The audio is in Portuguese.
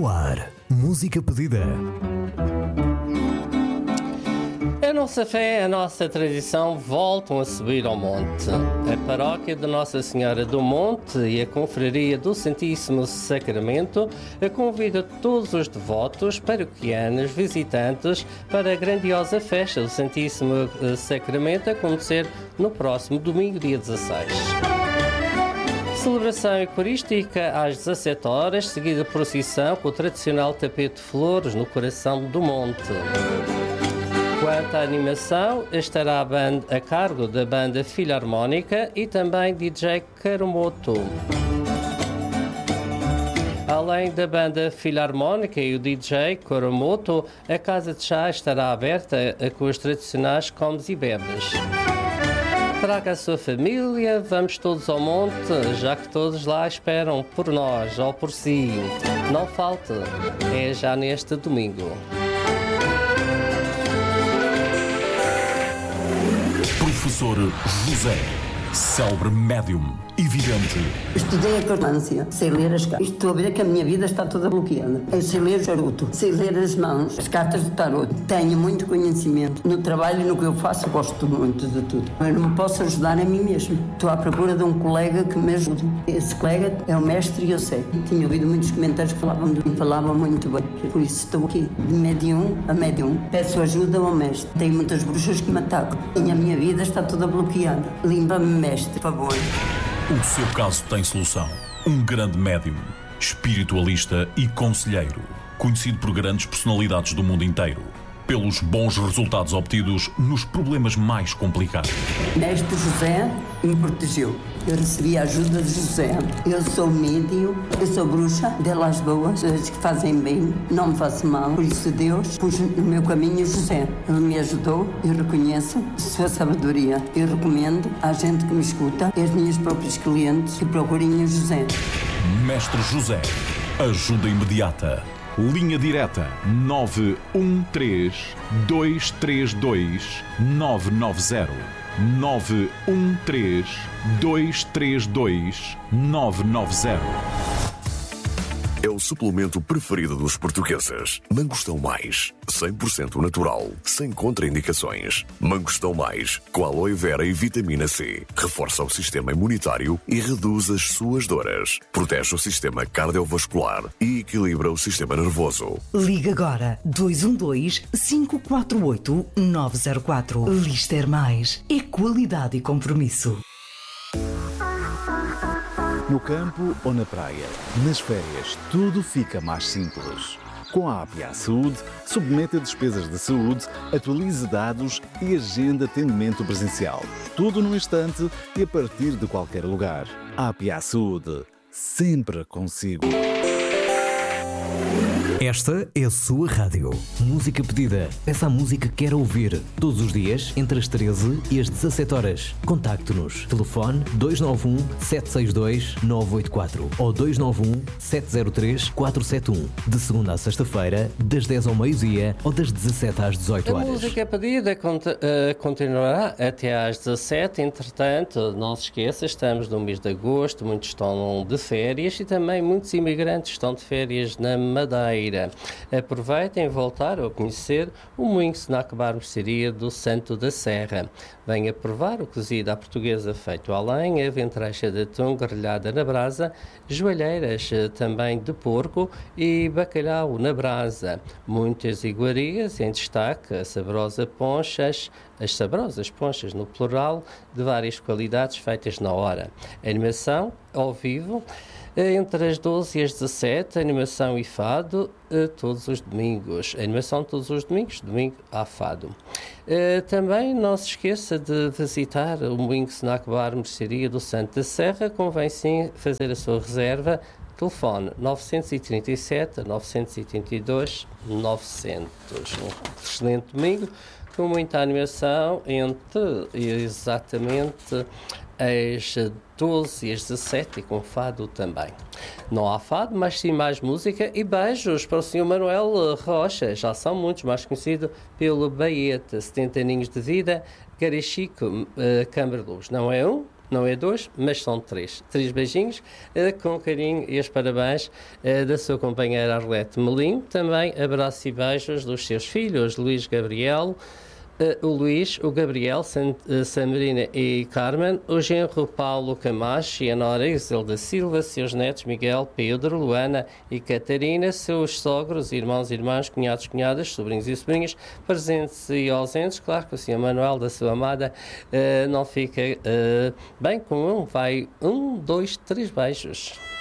No ar, música pedida. A nossa fé, a nossa tradição voltam a subir ao monte. A paróquia de Nossa Senhora do Monte e a confraria do Santíssimo Sacramento convida todos os devotos, paroquianos, visitantes para a grandiosa festa do Santíssimo Sacramento a acontecer no próximo domingo, dia 16. Celebração eucarística às 17 horas, seguida de procissão com o tradicional tapete de flores no coração do monte. Quanto à animação, estará a cargo da banda Filarmónica e também DJ Karumoto. Além da banda Filarmónica e o DJ Karumoto, a casa de chá estará aberta com os tradicionais comes e bebes. Traga a sua família, vamos todos ao monte, já que todos lá esperam por nós ou por si. Não falte, é já neste domingo. Professor José, célebre médium e vidente. Estudei a cartomância, sei ler as cartas. Estou a ver que a minha vida está toda bloqueada. Eu sei ler o charuto, sei ler as mãos, as cartas do tarot. Tenho muito conhecimento. No trabalho e no que eu faço, gosto muito de tudo. Eu não me posso ajudar a mim mesmo. Estou à procura de um colega que me ajude. Esse colega é o mestre e eu sei. Tinha ouvido muitos comentários que falavam de mim, falavam muito bem. Por isso estou aqui, de médium a médium. Peço ajuda ao mestre. Tenho muitas bruxas que me atacam. E a minha vida está toda bloqueada. Limpa-me, mestre, por favor. O seu caso tem solução. Um grande médium, espiritualista e conselheiro, conhecido por grandes personalidades do mundo inteiro, pelos bons resultados obtidos nos problemas mais complicados. Mestre José me protegeu. Eu recebi a ajuda de José. Eu sou médium, eu sou bruxa delas boas, as que fazem bem, não me faço mal. Por isso Deus pôs no meu caminho José. Ele me ajudou, eu reconheço sua sabedoria. Eu recomendo à gente que me escuta, às minhas próprias clientes, que procurem o José. Mestre José, ajuda imediata. Linha direta 913 232 990. 913 232 990. É o suplemento preferido dos portugueses. Mangostão Mais, 100% natural, sem contraindicações. Mangostão Mais, com aloe vera e vitamina C. Reforça o sistema imunitário e reduz as suas dores. Protege o sistema cardiovascular e equilibra o sistema nervoso. Liga agora 212-548-904. Lister Mais. É qualidade e compromisso. No campo ou na praia, nas férias, tudo fica mais simples. Com a APA Saúde, submeta despesas de saúde, atualize dados e agenda atendimento presencial. Tudo num instante e a partir de qualquer lugar. APA Saúde, sempre consigo. Esta é a sua rádio. Música pedida. Peça a música que quer ouvir. Todos os dias, entre as 13 e as 17 horas. Contacte-nos. Telefone 291-762-984 ou 291-703-471. De segunda a sexta-feira, das 10 ao meio-dia ou das 17 às 18 horas. A música pedida continuará até às 17. Entretanto, não se esqueça, estamos no mês de agosto, muitos estão de férias e também muitos imigrantes estão de férias na Madeira. Aproveitem e voltar a conhecer o Moinho Snack Bar Mercearia do Santo da Serra. Venha provar o cozido à portuguesa feito à lenha, a ventrecha de atum grelhada na brasa, joalheiras também de porco e bacalhau na brasa. Muitas iguarias em destaque, as saborosas ponchas no plural, de várias qualidades feitas na hora. Animação ao vivo entre as 12 e as 17, animação e fado todos os domingos. Animação todos os domingos, domingo há fado. Também não se esqueça de visitar o Moinho Snack Bar Mercearia do Santo da Serra. Convém sim fazer a sua reserva. Telefone 937 982 900. Um excelente domingo com muita animação entre exatamente às 12 e às 17 e com fado também. Não há fado, mas sim mais música e beijos para o Sr. Manuel Rocha, já são muitos, mais conhecido pelo Baeta, 70 aninhos de vida, Garichico, Câmara Luz. Não é um, não é 2, mas são 3. 3 beijinhos, com carinho e os parabéns da sua companheira Arlete Melim. Também abraço e beijos dos seus filhos, Luís Gabriel, o Luís, o Gabriel, Samarina e Carmen, o genro Paulo Camacho e a nora Isilda Silva, seus netos Miguel, Pedro, Luana e Catarina, seus sogros, irmãos e irmãs, cunhados, cunhadas, sobrinhos e sobrinhas, presentes e ausentes. Claro que o Sr. Manuel, da sua amada, não fica bem com vai 1, 2, 3 beijos.